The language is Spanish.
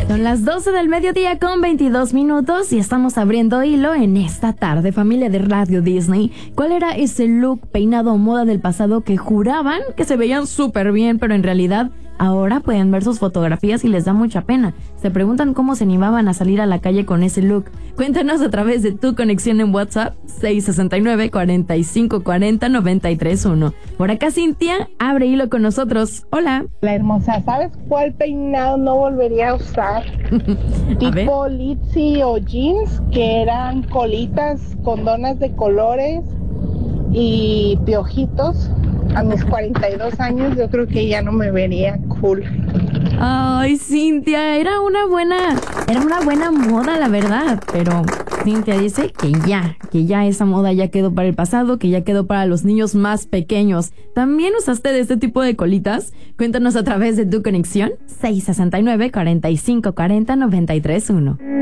Son las 12 del mediodía con 22 minutos y estamos abriendo hilo en esta tarde, familia de Radio Disney. ¿Cuál era ese look, peinado o moda del pasado que juraban que se veían súper bien, pero en realidad ahora pueden ver sus fotografías y les da mucha pena? Se preguntan cómo se animaban a salir a la calle con ese look. Cuéntanos a través de tu conexión en WhatsApp 669-4540-931. Por acá Cintia abre hilo con nosotros. Hola. La hermosa, ¿sabes cuál peinado no volvería a usar? Tipo Litzy o jeans, que eran colitas con donas de colores y piojitos. A mis 42 años yo creo que ya no me vería cool. Ay, Cintia, era una buena moda, la verdad, pero Cintia dice que ya esa moda ya quedó para el pasado, que ya quedó para los niños más pequeños. ¿También usaste de este tipo de colitas? Cuéntanos a través de tu conexión 669-4540-931.